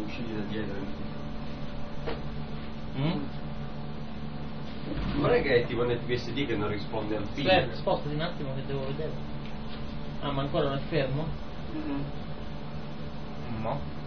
usciti da dietro. Non è che è tipo nel PSD che non risponde al feed. Spostati un attimo che devo vedere. Ah, ma ancora non è fermo? No.